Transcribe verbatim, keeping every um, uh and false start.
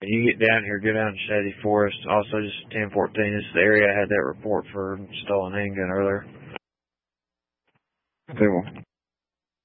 When you get down here, go down to Shady Forest. Also, just ten fourteen. This is the area I had that report for stolen handgun earlier. Okay, well.